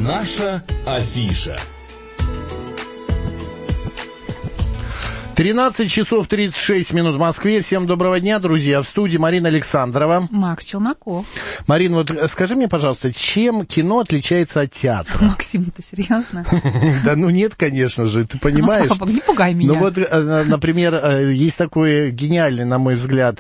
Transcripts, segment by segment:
Наша афиша. 13 часов 36 минут в Москве. Всем доброго дня, друзья. В студии Марина Александрова. Макс Челноков. Марина, вот скажи мне, пожалуйста, чем кино отличается от театра? Максим, ты серьезно? Да ну нет, конечно же, ты понимаешь. Не пугай меня. Ну вот, например, есть такой гениальный, на мой взгляд,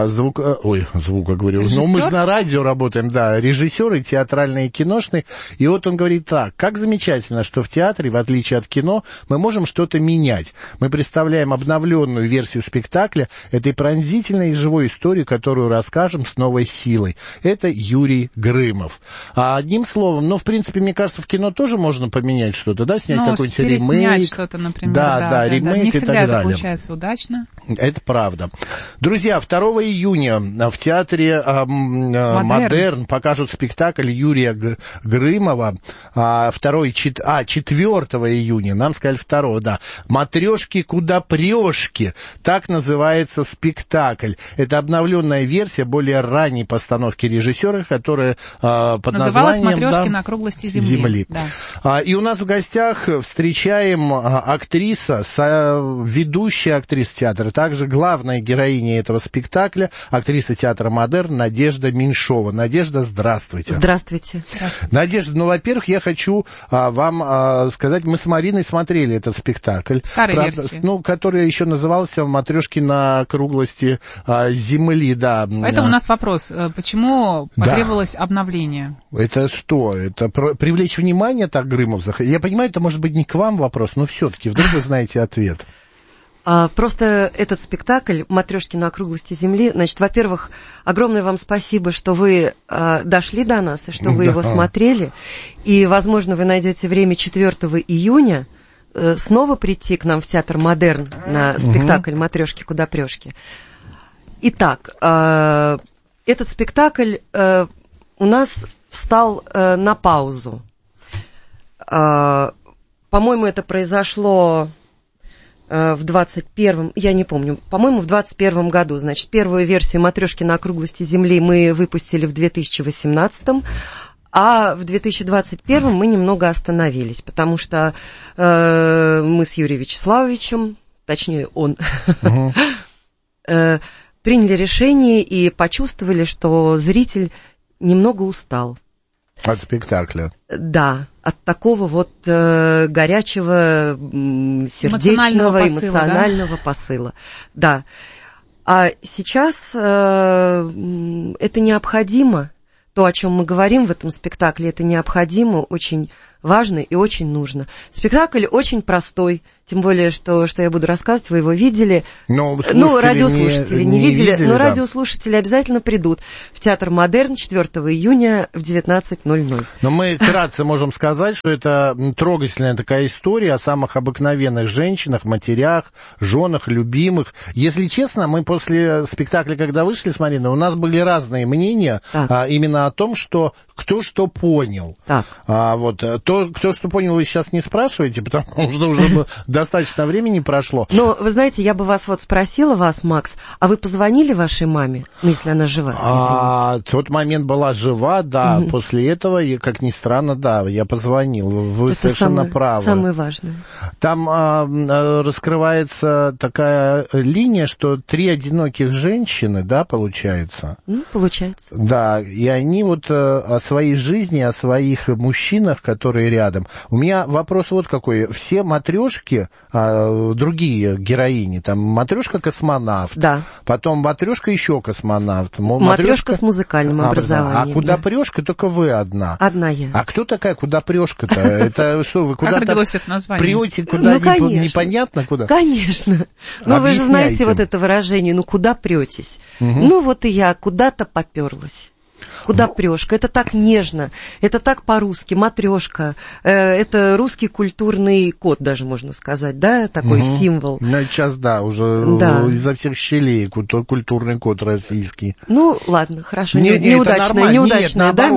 звука говорю. Ну мы же на радио работаем, да, режиссер и театральный, и киношный. И вот он говорит так: как замечательно, что в театре, в отличие от кино, мы можем что-то менять. Мы представляем обновленную версию спектакля этой пронзительной и живой истории, которую расскажем с новой силой. Это Юрий Грымов. А одним словом, ну, в принципе, мне кажется, в кино тоже можно поменять что-то, да, снять какой-нибудь ремейк. Что-то, например. Да, ремейк не и так всегда далее. Это получается удачно. Это правда. Друзья, 2 июня в театре «Модерн» покажут спектакль Юрия Грымова. 4 июня, нам сказали 2, да. «Матрешки куда прешки». Так называется спектакль. Это обновленная версия более ранней постановки режиссера, которая под называлась названием «Матрешки на округлости земли». Да. И у нас в гостях встречаем актриса, ведущая актриса театра, также главная героиня этого спектакля, актриса театра «Модерн» Надежда Меньшова. Надежда, здравствуйте. Здравствуйте. Надежда, ну, во-первых, я хочу вам сказать, мы с Мариной смотрели этот спектакль. Старой версии. Ну, который еще назывался «Матрешки на округлости земли», да. Поэтому у нас вопрос, почему потребовалось обновление? Это что? Это привлечь внимание так Грымов захотел? Я понимаю, это может быть не к вам вопрос, но все-таки вдруг вы знаете ответ. Просто этот спектакль «Матрешки на округлости земли», значит, во-первых, огромное вам спасибо, что вы дошли до нас, и что вы его смотрели, и, возможно, вы найдете время 4 июня снова прийти к нам в театр «Модерн» на спектакль «Матрешки куда прешки». Итак, этот спектакль у нас встал на паузу. По-моему, это произошло в 21-м, я не помню, по-моему, в 21-м году. Значит, первую версию «Матрешки на округлости земли» мы выпустили в 2018-м, а в 2021 мы немного остановились, потому что мы с Юрием Вячеславовичем, точнее он, приняли решение и почувствовали, что зритель немного устал. От спектакля. Да, от такого вот горячего, сердечного, эмоционального посыла. Да. А сейчас это необходимо. То, о чем мы говорим в этом спектакле, это необходимо, очень важно и очень нужно. Спектакль очень простой, тем более, что я буду рассказывать, вы его видели. Ну, радиослушатели не видели, но да. Радиослушатели обязательно придут в театр «Модерн» 4 июня в 19:00. Но мы вкратце можем сказать, что это трогательная такая история о самых обыкновенных женщинах, матерях, женах, любимых. Если честно, мы после спектакля, когда вышли с Мариной, у нас были разные мнения именно о том, что кто что понял. Так. Кто что понял, вы сейчас не спрашиваете, потому что уже достаточно времени прошло. Но, вы знаете, я бы вас спросила, Макс, а вы позвонили вашей маме, если она жива? В тот момент была жива, да. После этого, как ни странно, да, я позвонил. Вы это совершенно правы. Самое важное. Там раскрывается такая линия, что 3 одиноких женщины, да, получается? Получается. Да, и они вот о своей жизни, о своих мужчинах, которые рядом. У меня вопрос вот какой. Все матрешки, другие героини, там матрешка-космонавт, да. Потом матрешка еще космонавт. Матрешка с музыкальным образованием. А куда прешка, только вы одна. Одна я. А кто такая куда прешка-то? Это что, вы куда-то прете, куда непонятно куда? Конечно. Ну, вы же знаете вот это выражение, куда претесь? Вот и я куда-то поперлась. Куда прешка? Это так нежно, это так по-русски, матрешка, это русский культурный код даже, можно сказать, да, такой символ. Ну, сейчас, да, уже изо всех щелей культурный код российский. Ну, ладно, хорошо, неудачная, да,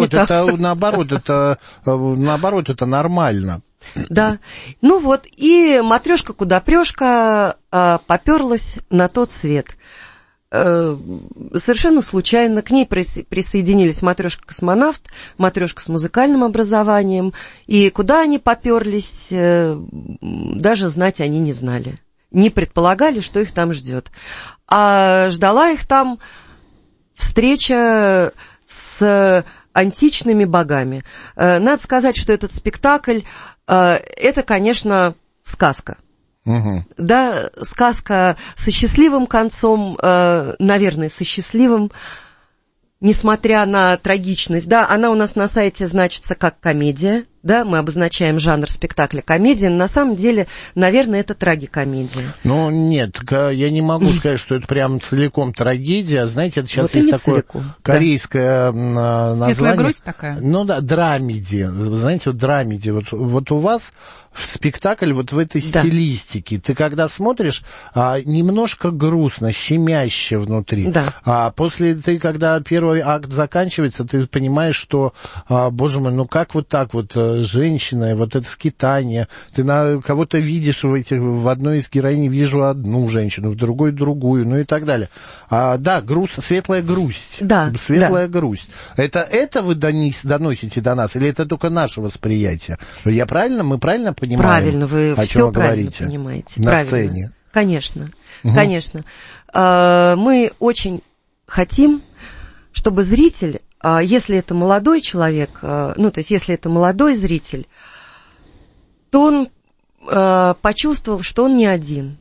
метафора? Наоборот, это нормально. Да, ну вот, и матрешка куда прешка поперлась на тот свет. совершенно случайно к ней присоединились матрешка-космонавт, матрешка с музыкальным образованием, и куда они поперлись, даже знать они не знали. Не предполагали, что их там ждет. А ждала их там встреча с античными богами. Надо сказать, что этот спектакль, это, конечно, сказка. Угу. Да, сказка со счастливым концом, наверное, со счастливым, несмотря на трагичность. Да, она у нас на сайте значится как комедия, да, мы обозначаем жанр спектакля комедия, но на самом деле, наверное, это трагикомедия. Ну, нет, я не могу сказать, что это прям целиком трагедия. Знаете, это сейчас вот есть такое целиком, корейское название. Светлая грусть такая? Ну да, драмеди. Знаете, вот драмеди. Вот у вас спектакль вот в этой стилистике. Ты когда смотришь, немножко грустно, щемяще внутри. Да. А после, ты, когда первый акт заканчивается, ты понимаешь, что, боже мой, ну как вот так вот женщина, вот это скитание, ты кого-то видишь в одной из героинь, вижу одну женщину, в другой другую, ну и так далее. Да, светлая грусть. Да. Светлая грусть. Это вы доносите до нас, или это только наше восприятие? Мы правильно понимаем? Правильно, вы все правильно говорите понимаете. На правильно. Сцене. Конечно, конечно. Мы очень хотим, чтобы зритель, если это молодой человек, ну, то есть если это молодой зритель, то он почувствовал, что он не один,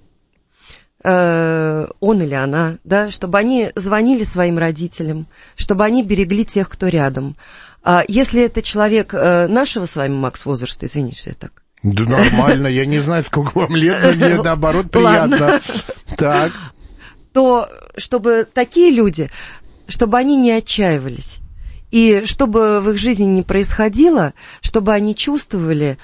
он или она, да, чтобы они звонили своим родителям, чтобы они берегли тех, кто рядом. Если это человек нашего с вами, Макс, возраста, извините, что я так. Да нормально, я не знаю, сколько вам лет, но мне наоборот приятно. Так. То, чтобы такие люди, чтобы они не отчаивались, и чтобы в их жизни не происходило, чтобы они чувствовали,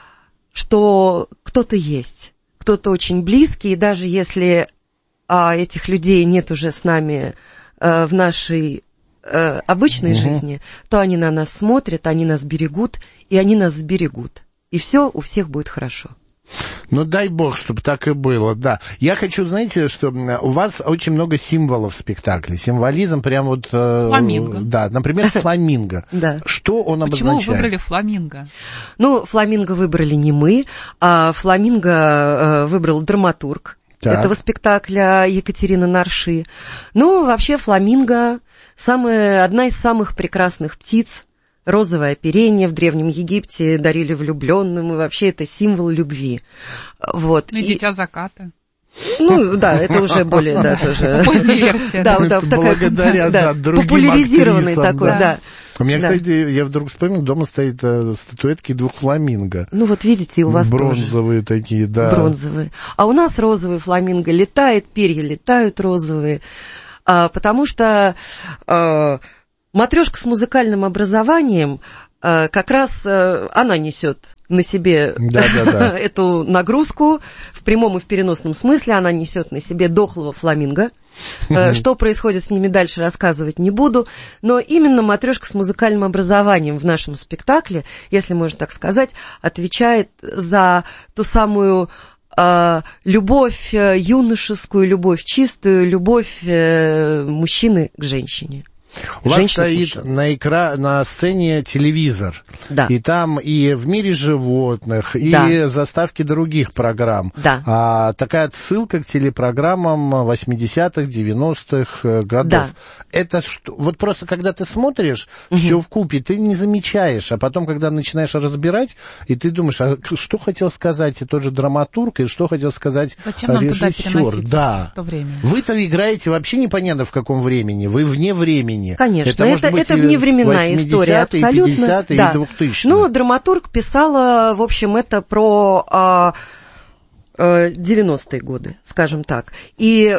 что кто-то есть, кто-то очень близкий, и даже если этих людей нет уже с нами в нашей обычной жизни, то они на нас смотрят, они нас берегут, и они нас сберегут. И все у всех будет хорошо. Ну, дай бог, чтобы так и было, да. Я хочу, знаете, что у вас очень много символов в спектакле. Символизм прям вот... Фламинго. Да, например, фламинго. Да. Что он обозначает? Почему вы выбрали фламинго? Ну, фламинго выбрали не мы, а фламинго выбрал драматург этого спектакля Екатерина Нарши. Ну, вообще, фламинго одна из самых прекрасных птиц. Розовое оперение в Древнем Египте дарили влюбленным, и вообще это символ любви. Вот. Ну, и дитя заката. Ну, да, это уже более, да, тоже... Поздняя версия. Да, да, благодаря другим популяризированный актрисам, такой, да. У меня, кстати, я вдруг вспомнил, дома стоит статуэтки 2 фламинго. Ну, вот видите, у вас бронзовые тоже. Такие, да. Бронзовые. А у нас розовый фламинго летает, перья летают розовые, потому что... Матрешка с музыкальным образованием, как раз она несет на себе эту нагрузку, в прямом и в переносном смысле, она несет на себе дохлого фламинго. Что происходит с ними дальше, рассказывать не буду, но именно матрешка с музыкальным образованием в нашем спектакле, если можно так сказать, отвечает за ту самую любовь юношескую, любовь чистую, любовь мужчины к женщине. У вас стоит на сцене телевизор, да. И там и «В мире животных», и заставки других программ. Да. Такая отсылка к телепрограммам 80-х, 90-х годов. Да. Это что? Вот просто когда ты смотришь все вкупе, ты не замечаешь, а потом, когда начинаешь разбирать, и ты думаешь, а что хотел сказать и тот же драматург, и что хотел сказать режиссер. Да. В то время? Вы-то играете вообще непонятно в каком времени, вы вне времени. Конечно, это вневременная история, абсолютно. 50-е да. и 2000-е. Ну, драматург писала, в общем, это про 90-е годы, скажем так. И...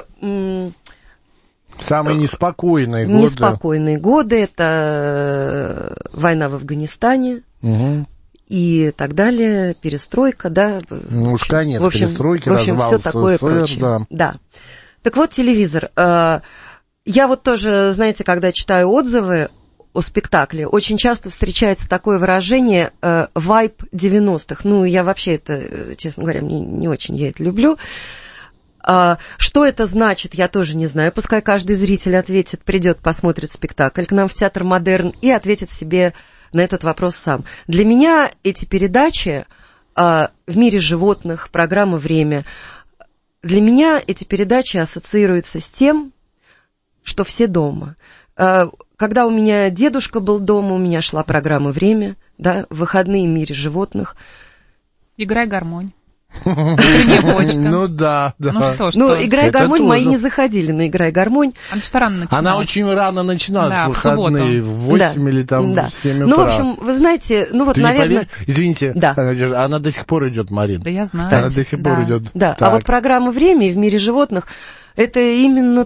Самые неспокойные годы. Неспокойные годы, это война в Афганистане. И так далее, перестройка, да. Ну уж конец перестройки, развал СССР, такое прочее. Да. Так вот, телевизор... Я вот тоже, знаете, когда читаю отзывы о спектакле, очень часто встречается такое выражение «вайб 90-х». Ну, я вообще это, честно говоря, не очень я это люблю. Что это значит, я тоже не знаю. Пускай каждый зритель ответит, придет, посмотрит спектакль к нам в Театр Модерн и ответит себе на этот вопрос сам. Для меня эти передачи в мире животных, программа «Время», для меня эти передачи ассоциируются с тем, что все дома. Когда у меня дедушка был дома, у меня шла программа «Время», да, выходные в мире животных. «Играй гармонь». Ну да. Ну что? «Играй гармонь» мои не заходили на «Играй гармонь». Она очень рано начиналась, в выходные, в 8 или там в 7 утра. Ну, в общем, вы знаете, наверное... Извините, она до сих пор идет, Марин. Да, я знаю. Она до сих пор идет. Да, а вот программа «Время» в мире животных — это именно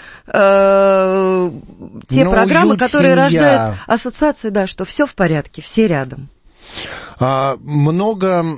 те программы, которые рождают ассоциацию, да, что все в порядке, все рядом. Много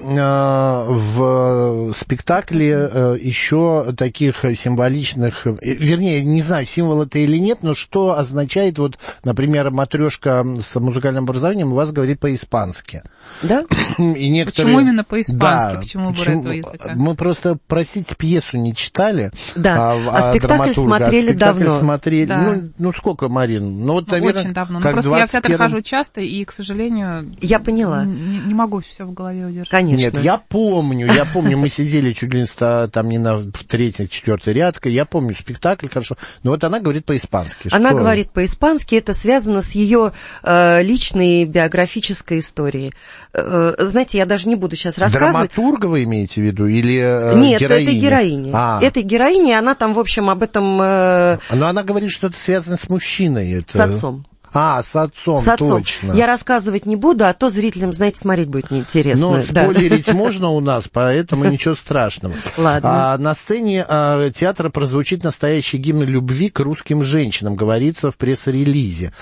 в спектакле еще таких символичных, вернее, не знаю, символ это или нет, но что означает, вот, например, матрешка с музыкальным образованием у вас говорит по-испански. Да? И некоторые... Почему именно по-испански? Почему выбор этого языка? Мы просто, простите, пьесу не читали. Да, а спектакль смотрели давно. Да. Ну, сколько, Марин? Ну, вот, наверное, очень давно. Просто я в театр хожу часто, и, к сожалению... Я поняла. Не могу все в голове удержать. Конечно. Нет, я помню, мы сидели чуть ли там не на третьей, четвертой рядке, я помню спектакль хорошо, но вот она говорит по-испански. Она говорит по-испански, это связано с ее личной биографической историей. Знаете, я даже не буду сейчас рассказывать. Драматурга вы имеете в виду или Нет, героиня? это героиня. Это героиня, она там, в общем, об этом... Но она говорит, что это связано с мужчиной. С отцом. С отцом, точно. Я рассказывать не буду, а то зрителям, знаете, смотреть будет неинтересно. Ну, спойлерить можно у нас, поэтому ничего страшного. Ладно. На сцене театра прозвучит настоящий гимн любви к русским женщинам, говорится в пресс-релизе.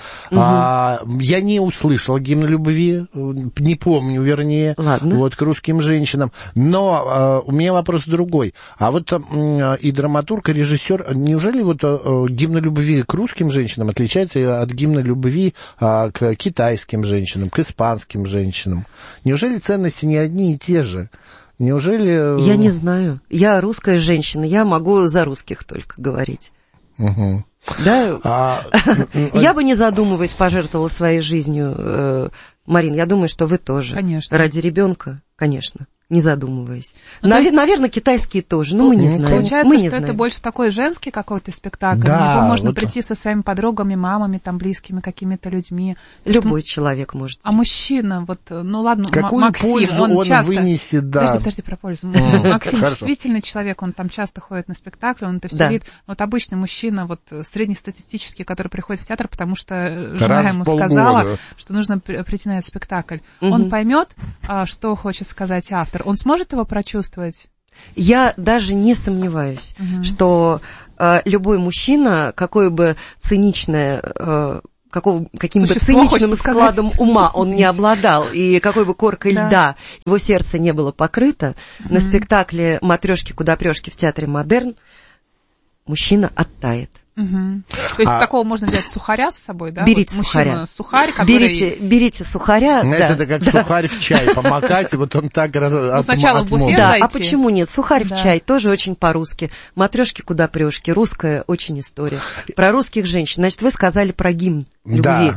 Я не услышал гимн любви, не помню, вернее, вот, к русским женщинам. Но у меня вопрос другой. А вот и драматург, и режиссер, неужели вот гимн любви к русским женщинам отличается от гимна любви к китайским женщинам, к испанским женщинам? Неужели ценности не одни и те же? Неужели... Я не знаю. Я русская женщина, я могу за русских только говорить. Угу. Да? Я бы, не задумываясь, пожертвовала своей жизнью. Марин, я думаю, что вы тоже. Конечно. Ради ребенка, конечно. Не задумываясь. Наверное, китайские тоже, но мы не знаем. Получается, что это больше такой женский какой-то спектакль. Да, на него можно вот прийти со своими подругами, мамами, там, близкими какими-то людьми. Любой человек может. А мужчина, вот, ну ладно, какую Максим, пользу он часто... вынесет, да. Подожди, про пользу. Максим действительно человек, он там часто ходит на спектакль, он это все видит. Вот обычный мужчина, вот среднестатистический, который приходит в театр, потому что жена ему сказала, что нужно прийти на этот спектакль. Он поймет, что хочет сказать автор. Он сможет его прочувствовать? Я даже не сомневаюсь, что любой мужчина, какой бы циничное... каким бы циничным складом ума он не обладал, и какой бы коркой льда его сердце не было покрыто, на спектакле «Матрешки-кудопрешки» в Театре Модерн мужчина оттает. То есть такого можно взять сухаря с собой, да? Берите вот сухаря. Сухарь, который... Берите сухаря. Знаете, это как сухарь в чай помакать, и вот он так сначала в буфет Да, зайти. а почему нет? Сухарь в чай тоже очень по-русски. Матрешки-кудопрешки. Русская очень история. Про русских женщин. Значит, вы сказали про гимн любви.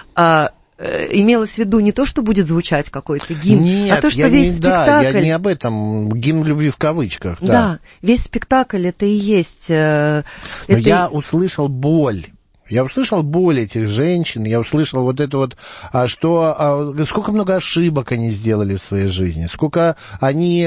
Имелось в виду не то, что будет звучать какой-то гимн, нет, а то, что весь спектакль... я не об этом. Гимн любви в кавычках. Да, весь спектакль это и есть... Но я услышал боль. Я услышал боль этих женщин, я услышал вот это вот, сколько много ошибок они сделали в своей жизни, сколько они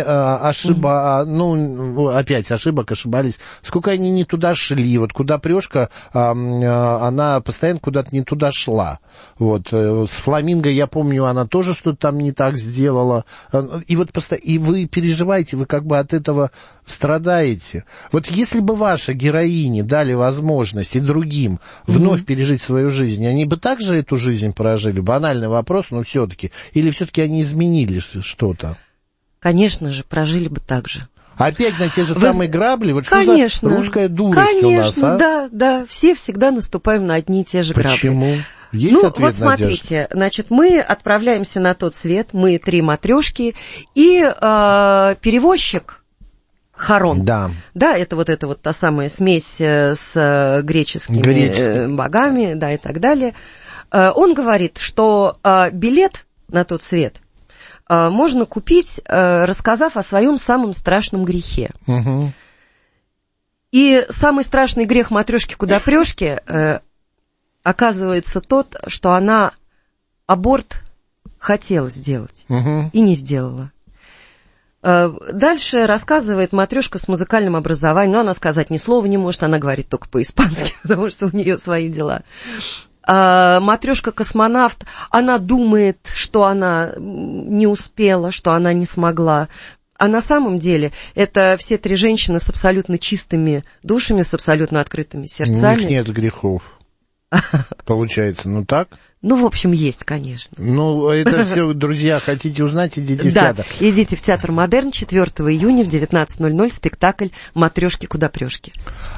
ошибались, сколько они не туда шли, вот куда прёшка, она постоянно куда-то не туда шла. Вот, с Фламинго, я помню, она тоже что-то там не так сделала, и вот и вы переживаете, вы как бы от этого страдаете. Вот если бы ваши героини дали возможность и другим вновь пережить свою жизнь, они бы также эту жизнь прожили? Банальный вопрос, но все-таки. Или все-таки они изменили что-то? Конечно же, прожили бы так же. Опять на те же самые грабли? Вот конечно, что за русская дурость у нас, а? Да, все всегда наступаем на одни и те же грабли. Почему? Есть ответ, вот смотрите, Надежда? значит, мы отправляемся на тот свет, мы 3 матрешки, и перевозчик Харон. Да. Да, это вот та самая смесь с греческими богами, да, и так далее. Он говорит, что билет на тот свет можно купить, рассказав о своем самом страшном грехе. Угу. И самый страшный грех матрешки Кудапрешки оказывается тот, что она аборт хотела сделать и не сделала. Дальше рассказывает матрешка с музыкальным образованием, но она сказать ни слова не может, она говорит только по-испански, потому что у нее свои дела. Матрешка-космонавт, она думает, что она не успела, что она не смогла. А на самом деле это все три женщины с абсолютно чистыми душами, с абсолютно открытыми сердцами. У них нет грехов, получается, ну так? Ну, в общем, есть, конечно. Ну, это все, друзья, хотите узнать, идите в театр. Да, идите в Театр Модерн 4 июня в 19:00, спектакль «Матрешки-Кудапрешки».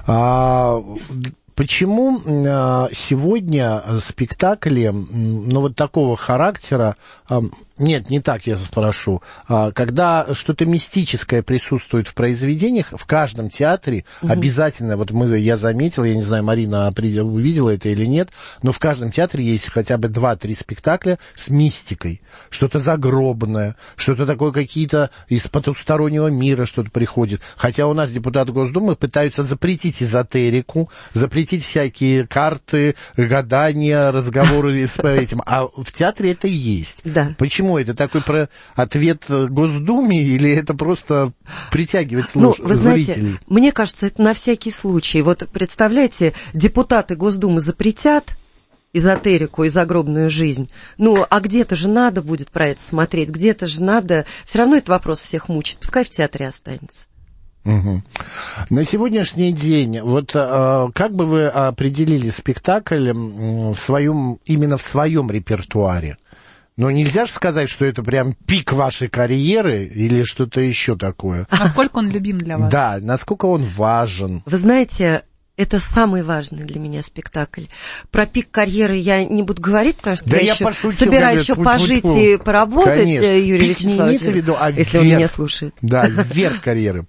Почему сегодня спектакли, ну, вот такого характера, нет, не так я спрошу, когда что-то мистическое присутствует в произведениях, в каждом театре обязательно, вот я заметил, я не знаю, Марина увидела это или нет, но в каждом театре есть хотя бы 2-3 спектакля с мистикой, что-то загробное, что-то такое, какие-то из потустороннего мира что-то приходит. Хотя у нас депутаты Госдумы пытаются запретить эзотерику, запретить всякие карты, гадания, разговоры с этим. А в театре это есть. Да. Почему? Это такой ответ Госдуме или это просто притягивает зрителей? Знаете, мне кажется, это на всякий случай. Вот представляете, депутаты Госдумы запретят эзотерику и загробную жизнь. Ну, а где-то же надо будет про это смотреть, где-то же надо... Все равно этот вопрос всех мучит. Пускай в театре останется. Угу. На сегодняшний день, вот как бы вы определили спектакль именно в своем репертуаре? Но нельзя же сказать, что это прям пик вашей карьеры или что-то еще такое. Насколько он любим для вас? Да, насколько он важен. Вы знаете, это самый важный для меня спектакль. Про пик карьеры я не буду говорить, потому что я еще собираюсь еще пожить и поработать, конечно. Юрий Вячеславович, если он меня слушает. Да, вверх карьеры.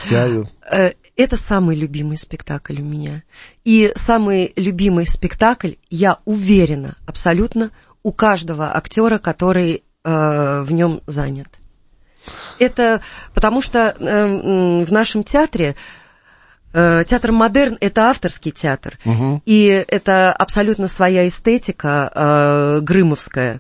Это самый любимый спектакль у меня. И самый любимый спектакль, я уверена, абсолютно, у каждого актера, который в нем занят. Это потому что в нашем театре Театр Модерн – это авторский театр, и это абсолютно своя эстетика грымовская.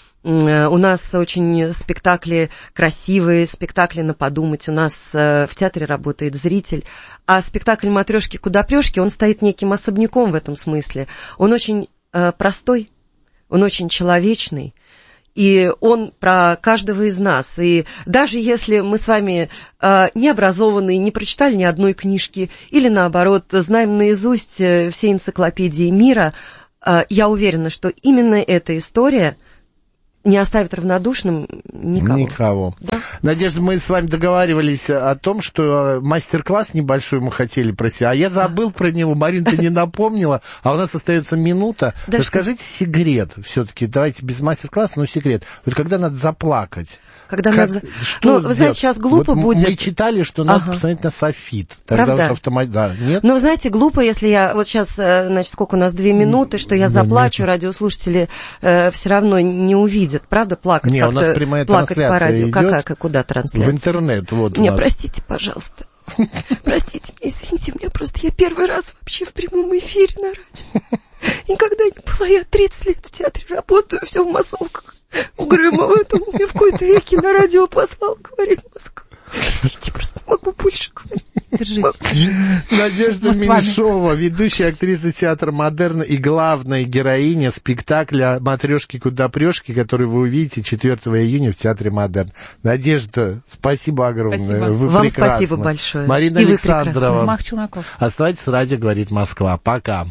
У нас очень спектакли красивые, спектакли на подумать. У нас в театре работает зритель. А спектакль «Матрешки-Кудапрешки», он стоит неким особняком в этом смысле. Он очень простой, он очень человечный. И он про каждого из нас. И даже если мы с вами не образованные, не прочитали ни одной книжки, или наоборот, знаем наизусть все энциклопедии мира, я уверена, что именно эта история не оставит равнодушным никого. Да? Надежда, мы с вами договаривались о том, что мастер-класс небольшой мы хотели просить, а я забыл про него, Марина, ты не напомнила, а у нас остается минута. Да. Расскажите секрет все-таки, давайте без мастер-класса, но секрет. Вот когда надо заплакать? Когда надо... Ну, вы знаете, сейчас глупо вот будет... Мы читали, что надо посмотреть на софит. Тогда уж автоматически... Да, нет? Ну, вы знаете, глупо, если я... Вот сейчас, значит, сколько у нас, 2 минуты, что я заплачу, радиослушатели все равно не увидят. Правда, плакать? Не, у нас прямая трансляция по радио. идет. Куда трансляция? В интернет, вот у нас. Простите, пожалуйста. Простите меня, извините меня, просто я первый раз вообще в прямом эфире на радио. Никогда не была, я 30 лет в театре работаю, все в массовках. У Грымова это мне в какой-то веке на радио послал, говорит Москва. Простите, просто не могу больше говорить. Держите. Надежда Меньшова, ведущая актриса театра Модерн и главная героиня спектакля «Матрешки-Кудапрешки», который вы увидите 4 июня в театре Модерн. Надежда, спасибо огромное. Спасибо. Вы вам прекрасны. Спасибо большое. Марина и Александрова. Мах Челноков. Оставайтесь, радио «Говорит Москва». Пока.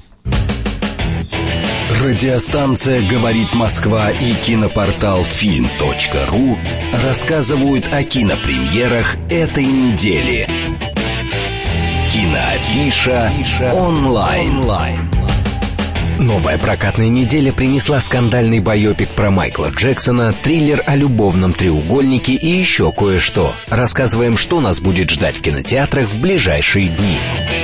Радиостанция «Говорит Москва» и кинопортал film.ru рассказывают о кинопремьерах этой недели. Киноафиша онлайн. Новая прокатная неделя принесла скандальный байопик про Майкла Джексона, триллер о любовном треугольнике и еще кое-что. Рассказываем, что нас будет ждать в кинотеатрах в ближайшие дни.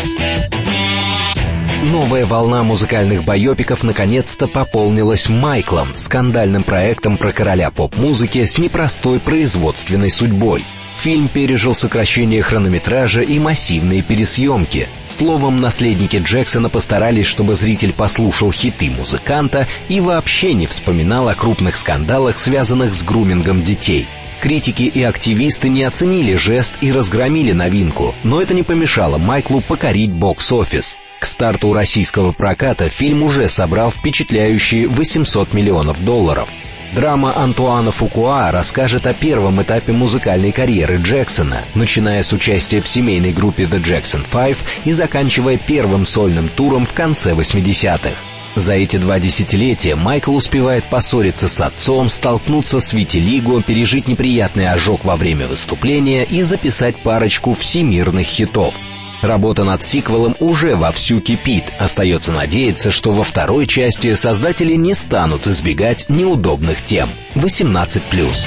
Новая волна музыкальных байопиков наконец-то пополнилась Майклом, скандальным проектом про короля поп-музыки с непростой производственной судьбой. Фильм пережил сокращение хронометража и массивные пересъемки. Словом, наследники Джексона постарались, чтобы зритель послушал хиты музыканта и вообще не вспоминал о крупных скандалах, связанных с грумингом детей. Критики и активисты не оценили жест и разгромили новинку, но это не помешало Майклу покорить бокс-офис. К старту российского проката фильм уже собрал впечатляющие $800 миллионов. Драма Антуана Фукуа расскажет о первом этапе музыкальной карьеры Джексона, начиная с участия в семейной группе The Jackson 5 и заканчивая первым сольным туром в конце 80-х. За эти 2 десятилетия Майкл успевает поссориться с отцом, столкнуться с витилиго, пережить неприятный ожог во время выступления и записать парочку всемирных хитов. Работа над сиквелом уже вовсю кипит. Остается надеяться, что во второй части создатели не станут избегать неудобных тем. 18+.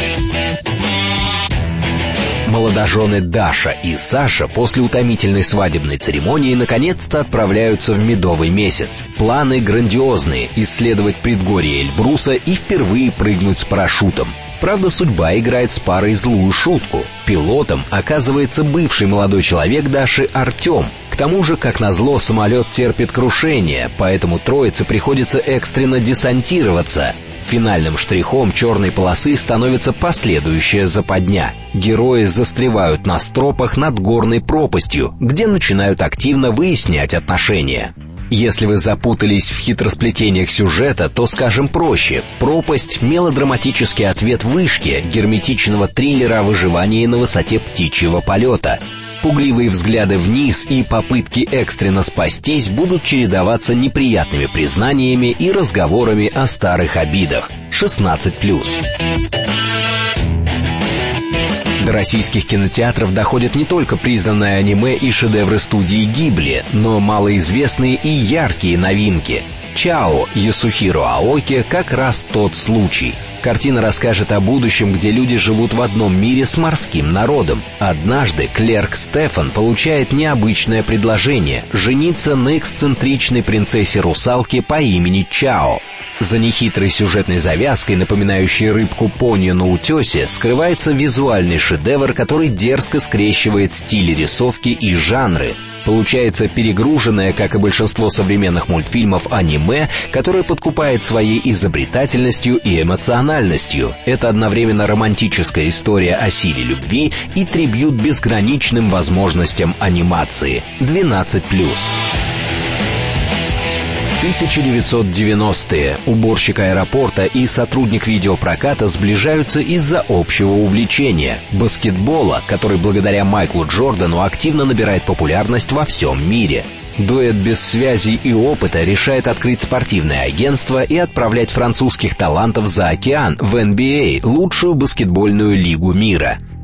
Молодожены Даша и Саша после утомительной свадебной церемонии наконец-то отправляются в медовый месяц. Планы грандиозные — исследовать предгорье Эльбруса и впервые прыгнуть с парашютом. Правда, судьба играет с парой злую шутку. Пилотом оказывается бывший молодой человек Даши Артем. К тому же, как назло, самолет терпит крушение, поэтому троице приходится экстренно десантироваться. Финальным штрихом черной полосы становится последующая западня. Герои застревают на стропах над горной пропастью, где начинают активно выяснять отношения. Если вы запутались в хитросплетениях сюжета, то скажем проще. «Пропасть» — мелодраматический ответ «Вышки», герметичного триллера о выживании на высоте птичьего полета. Пугливые взгляды вниз и попытки экстренно спастись будут чередоваться неприятными признаниями и разговорами о старых обидах. 16+. До российских кинотеатров доходят не только признанное аниме и шедевры студии Гибли, но малоизвестные и яркие новинки. «Чао» Ясухиро Аоки как раз тот случай. Картина расскажет о будущем, где люди живут в одном мире с морским народом. Однажды клерк Стефан получает необычное предложение — жениться на эксцентричной принцессе-русалке по имени Чао. За нехитрой сюжетной завязкой, напоминающей рыбку Понью на утесе, скрывается визуальный шедевр, который дерзко скрещивает стили рисовки и жанры. Получается перегруженное, как и большинство современных мультфильмов, аниме, которое подкупает своей изобретательностью и эмоциональностью. Это одновременно романтическая история о силе любви и трибьют безграничным возможностям анимации. 12+. 1990-е. Уборщик аэропорта и сотрудник видеопроката сближаются из-за общего увлечения — баскетбола, который благодаря Майклу Джордану активно набирает популярность во всем мире. Дуэт без связей и опыта решает открыть спортивное агентство и отправлять французских талантов за океан в NBA, лучшую баскетбольную лигу мира.